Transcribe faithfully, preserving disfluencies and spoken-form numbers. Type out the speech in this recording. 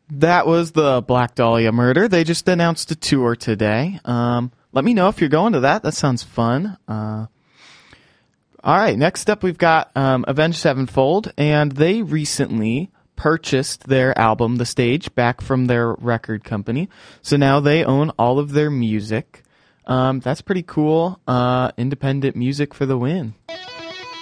That was the Black Dahlia Murder. They just announced a tour today. Um, let me know if you're going to that. That sounds fun. Uh, all right, next up we've got um, Avenged Sevenfold, and they recently purchased their album, The Stage, back from their record company. So now they own all of their music. Um, that's pretty cool. Uh, independent music for the win.